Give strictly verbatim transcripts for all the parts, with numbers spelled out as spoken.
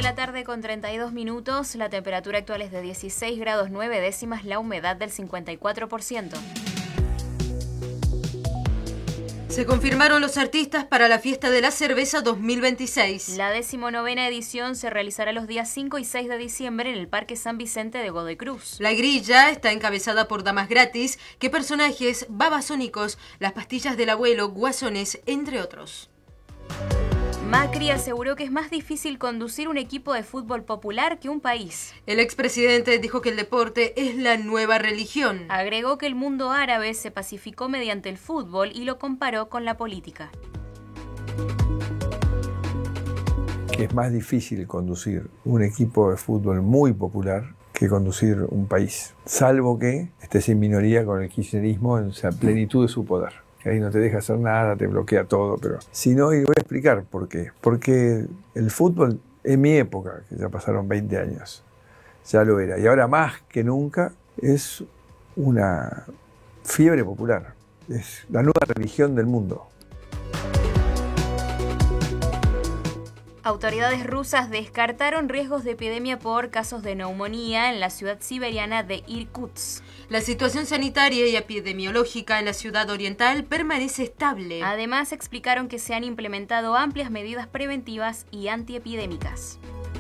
de la tarde con treinta y dos minutos, la temperatura actual es de dieciséis grados nueve décimas, la humedad del cincuenta y cuatro por ciento. Se confirmaron los artistas para la Fiesta de la Cerveza dos mil veintiséis. La decimonovena edición se realizará los días cinco y seis de diciembre en el Parque San Vicente de Godoy Cruz. La grilla está encabezada por damas gratis, que personajes, babasónicos, las pastillas del abuelo, guasones, entre otros. Macri aseguró que es más difícil conducir un equipo de fútbol popular que un país. El expresidente dijo que el deporte es la nueva religión. Agregó que el mundo árabe se pacificó mediante el fútbol y lo comparó con la política. Que es más difícil conducir un equipo de fútbol muy popular que conducir un país, salvo que estés en minoría con el kirchnerismo en la plenitud de su poder. Ahí no te deja hacer nada, te bloquea todo, pero si no, y voy a explicar por qué. Porque el fútbol, en mi época, que ya pasaron veinte años, ya lo era. Y ahora más que nunca es una fiebre popular. Es la nueva religión del mundo. Autoridades rusas descartaron riesgos de epidemia por casos de neumonía en la ciudad siberiana de Irkutsk. La situación sanitaria y epidemiológica en la ciudad oriental permanece estable. Además, explicaron que se han implementado amplias medidas preventivas y antiepidémicas.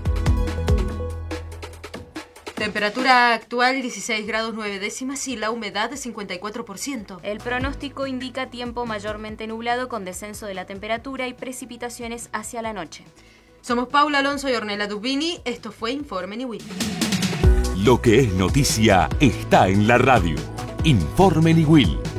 Temperatura actual dieciséis grados nueve décimas y la humedad de cincuenta y cuatro por ciento. El pronóstico indica tiempo mayormente nublado con descenso de la temperatura y precipitaciones hacia la noche. Somos Paula Alonso y Ornella Dubini. Esto fue Informe Niwil. Lo que es noticia está en la radio. Informe Niwil.